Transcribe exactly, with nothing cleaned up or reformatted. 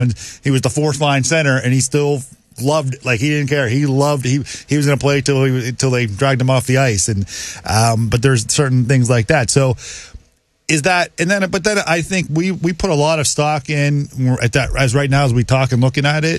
he was the fourth line center, and he still loved, like, he didn't care. He loved, he he was going to play till he, till they dragged him off the ice. And um, but there's certain things like that. So is that, and then, but then I think we we put a lot of stock in at that as right now as we talk and looking at it.